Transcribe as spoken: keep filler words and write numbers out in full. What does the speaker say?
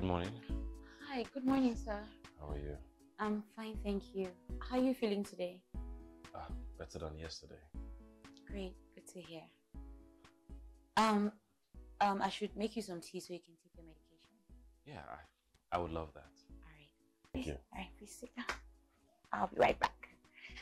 Good morning. Hi, good morning, sir. How are you? I'm fine, thank you. How are you feeling today? Ah, better than yesterday. Great, good to hear. Um, um, I should make you some tea so you can take your medication. Yeah, I, I would love that. All right. Thank you. All right, please sit down. I'll be right back.